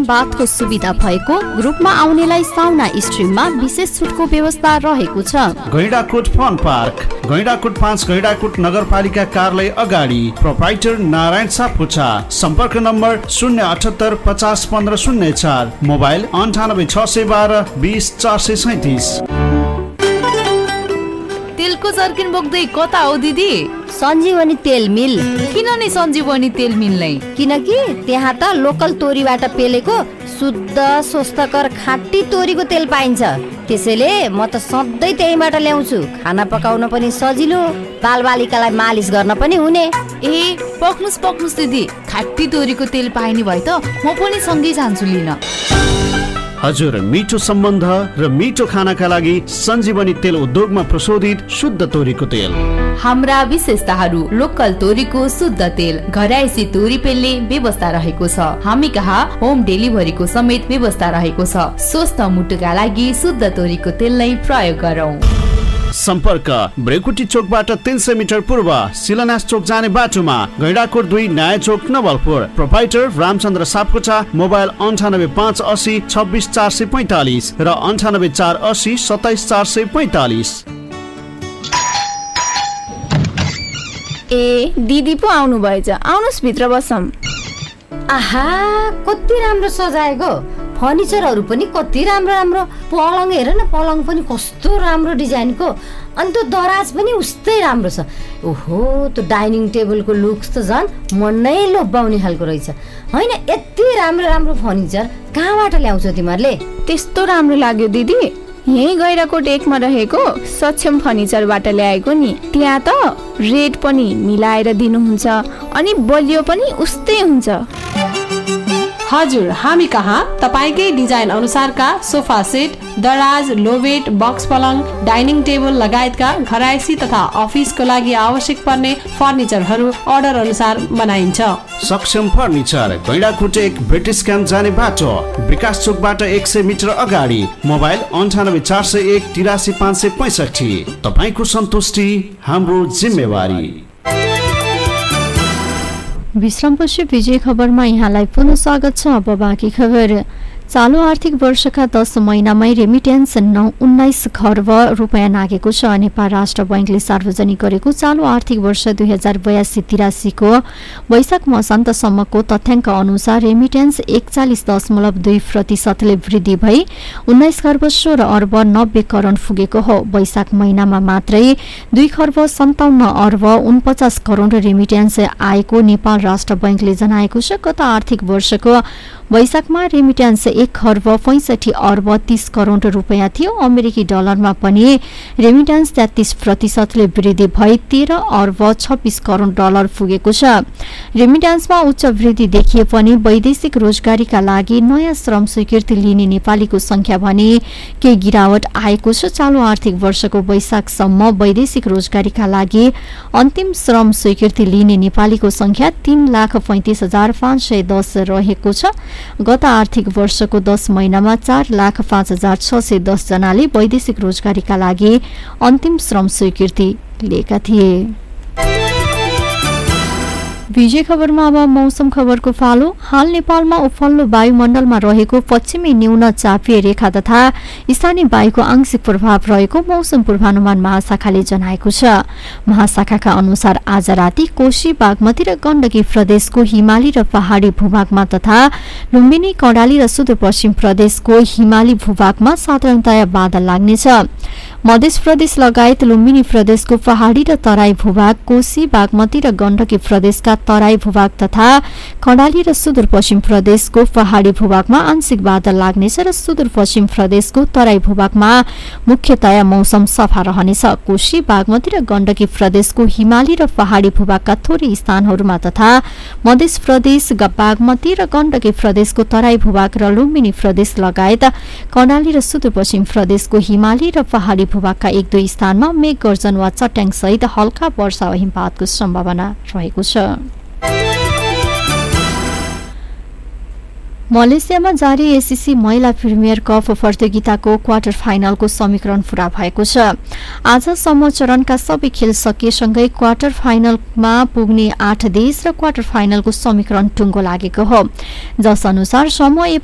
बाथको सुविधा भएको, ग्रुपमा आउनेलाई साउना स्ट्रिममा विशेष छुटको व्यवस्था रहेको छ। गैंडाकोट फन पार्क, गैंडाकोट 5 गैंडाकोट नगरपालिका कार्यालय अगाडि, प्रोप्राइटर नारायण सापकोटा। सम्पर्क नम्बर 078 50 15 04, मोबाइल 98 612 20 437। तेलको जर्किन बोक्दै कता हो दिदी? सञ्जीवनी तेल मिल। किन नि सञ्जीवनी तेल मिल नै? किनकि त्यहाँ त लोकल तोरीबाट पेलेको शुद्ध स्वस्थकर खाँटी तोरीको तेल पाइन्छ। त्यसैले म त सधैँ त्यहीबाट ल्याउँछु। खाना पकाउन पनि सजिलो, बालबालिकालाई मालिस गर्न पनि हुने। ए पक्नुस् दिदी, खाँटी तोरीको तेल पाइने भए त म पनि सँगै जान्छु लिन। हजुर, मिठो सम्बन्ध र मिठो खानाका लागि सञ्जीवनी तेल उद्योगमा प्रशोधित शुद्ध तोरीको तेल। हाम्रा विशेषताहरू: लोकल तोरीको शुद्ध तेल, घरायसी तोरी पेल्ने व्यवस्था रहेको छ। हामी कहाँ होम डेलिभरीको समेत व्यवस्था रहेको छ। स्वस्थ मुटुका लागि शुद्ध तोरीको तेल नै प्रयोग गरौँ। सम्पर्क ब्रेकुटी चोकबाट 300 मिटर पूर्व शिलान्यास चोक जाने बाटोमा, गैंडाकोट 2 नयाँ चोक नवलपुर। प्रोप्राइटर रामचन्द्र सापकोटा। मोबाइल 98 580 26 445 र 98 480 27 445। ए दिदी पो आउनु भएछ, आउनुस् भित्र बसौँ। आहा, कति राम्रो सजाएको। फर्निचरहरू पनि कति राम्रो राम्रो। पलङ हेर न, पलङ पनि कस्तो राम्रो डिजाइनको। अनि त्यो दराज पनि उस्तै राम्रो छ। ओहो, त्यो डाइनिङ टेबलको लुक्स त झन् मन नै लोभ्याउने खालको रहेछ। होइन, यति राम्रो राम्रो फर्निचर कहाँबाट ल्याउँछौ तिमीहरूले? त्यस्तो राम्रो लाग्यो दिदी, यही गैंडाकोट 1 मा रहेको सक्षम फर्निचरबाट ल्याएको नि। त्यहाँ त रेट पनि मिलाएर दिनुहुन्छ अनि बलियो पनि उस्तै हुन्छ। हजुर, हामी कहाँ तपाईकै डिजाइन अनुसारका सोफा सेट, दराज, लोबेट, बक्स पलङ, डाइनिङ टेबल लगायतका घरायसी तथा अफिसको लागि आवश्यक पर्ने फर्निचरहरू अर्डर अनुसार बनाइन्छ। सक्षम फर्निचर, गैंडाकोट 1 ब्रिटिस क्याम्प जाने बाटो, विकास चोकबाट 100 मिटर अगाडि। मोबाइल 98 401 83 565। तपाईको सन्तुष्टि हाम्रो जिम्मेवारी। विश्रामपछि विजय खबरमा यहाँलाई पुनः स्वागत छ। अब बाँकी खबर। चालु आर्थिक वर्षका 10 महिनामै रेमिटेन्स 19 खर्ब रुपियाँ नागेको छ। नेपाल राष्ट्र बैंकले सार्वजनिक गरेको चालु आर्थिक वर्ष 2082-83 को वैशाख मसान्तसम्मको तथ्याङ्क अनुसार रेमिटेन्स 41.2% वृद्धि भई 19 खर्ब 16 अर्ब 90 करोड पुगेको हो। वैशाख महिनामा मात्रै 2 खर्ब 57 अर्ब 49 करोड रेमिटेन्स आएको नेपाल राष्ट्र बैंकले जनाएको छ। गत आर्थिक वर्षको वैशाखमा रेमिटेन्स 1 खर्ब 65 अर्ब 30 करोड रुपियाँ थियो। अमेरिकी डलरमा पनि रेमिटेन्स 33% वृद्धि भई 13 अर्ब 26 करोड डलर पुगेको छ। रेमिटेन्समा उच्च वृद्धि देखिए पनि वैदेशिक रोजगारीका लागि नयाँ श्रम स्वीकृति लिने नेपालीको संख्या भने केही गिरावट आएको छ। चालु आर्थिक वर्षको वैशाखसम्म वैदेशिक रोजगारीका लागि अन्तिम श्रम स्वीकृति लिने नेपालीको संख्या 3,35,510 रहेको छ। गत आर्थिक वर्षको 10 महिनामा 4,05,610 जनाले वैदेशिक रोजगारीका लागि अन्तिम श्रम स्वीकृति लिएका थिए। विजय खबरमा अब मौसम खबरको पालो। हाल नेपालमा उपल्लो वायुमण्डलमा रहेको पश्चिमी न्यून चापीय रेखा तथा स्थानीय वायुको आंशिक प्रभाव रहेको मौसम पूर्वानुमान महाशाखाले जनाएको छ। महाशाखाका अनुसार आज राति कोशी, बागमती र गण्डकी प्रदेशको हिमाली र पहाडी भूभागमा तथा लुम्बिनी, कर्णाली र सुदूरपश्चिम प्रदेशको हिमाली भूभागमा साधारणतया बादल लाग्नेछ। मध्य प्रदेश लगायत लुम्बिनी प्रदेशको पहाडी र तराई भूभाग, कोशी, बागमती र गण्डकी प्रदेशका तराई भूभाग तथा कर्णाली र सुदूरपश्चिम प्रदेशको पहाडी भूभागमा आंशिक बादल लाग्नेछ र सुदूरपश्चिम प्रदेशको तराई भूभागमा मुख्यतया मौसम सफा रहनेछ। कोशी, बागमती र गण्डकी प्रदेशको हिमाली र पहाडी भूभागका थोरै स्थानहरूमा तथा मध्य प्रदेश, बागमती र गण्डकी प्रदेशको तराई भूभाग र लुम्बिनी प्रदेश लगायत कर्णाली र सुदूरपश्चिम प्रदेशको हिमाली र पहाडी भूभागका 1-2 स्थानमा मेघ गर्जन वा चट्याङ सहित हल्का वर्षा वा हिमपातको सम्भावना रहेको छ। मलेसियामा जारी एसीसी महिला प्रिमियर कप प्रतियोगिताको क्वार्टर फाइनलको समीकरण पूरा भएको छ। आजसम्म चरणका सबै खेल सकिएसँगै क्वार्टर फाइनलमा पुग्ने 8 देश र क्वार्टर फाइनलको समीकरण टुङ्गो लागेको हो, जस अनुसार समूह